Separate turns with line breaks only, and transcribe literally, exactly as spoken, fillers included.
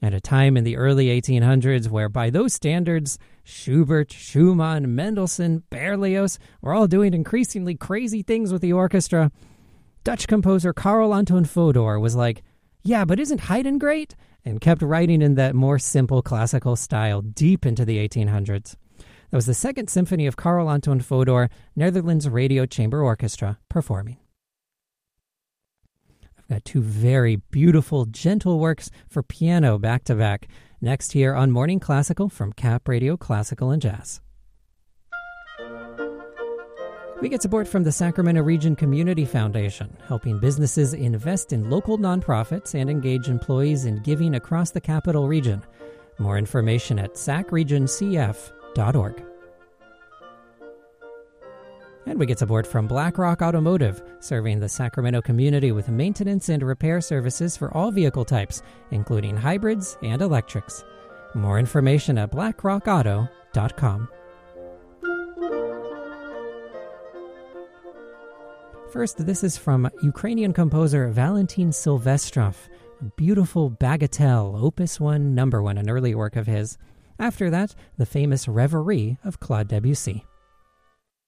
At a time in the early eighteen hundreds where, by those standards, Schubert, Schumann, Mendelssohn, Berlioz were all doing increasingly crazy things with the orchestra, Dutch composer Carl Anton Fodor was like, yeah, but isn't Haydn great? And kept writing in that more simple classical style deep into the eighteen hundreds. That was the Second Symphony of Carl Anton Fodor, Netherlands Radio Chamber Orchestra, performing. I've got two very beautiful, gentle works for piano back-to-back, next here on Morning Classical from Cap Radio Classical and Jazz. We get support from the Sacramento Region Community Foundation, helping businesses invest in local nonprofits and engage employees in giving across the Capital Region. More information at sac region c f dot org. And we get support from BlackRock Automotive, serving the Sacramento community with maintenance and repair services for all vehicle types, including hybrids and electrics. More information at black rock auto dot com. First, this is from Ukrainian composer Valentin Silvestrov, a beautiful bagatelle, Opus one, Number one, an early work of his. After that, the famous Reverie of Claude Debussy.